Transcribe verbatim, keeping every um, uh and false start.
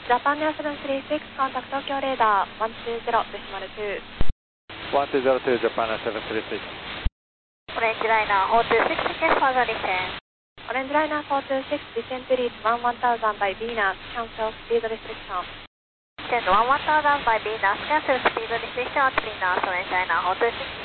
Japan Air seven three six, contact Tokyo radar one two zero decimal two. one two zero two, Japan Air seven three six. Orange Liner four two six, request further descent. Orange Liner four two six, descent to reach one one thousand by Venus, cancel speed restriction. Descent one one thousand by Venus, cancel speed restriction at Venus, Orange Liner four two six.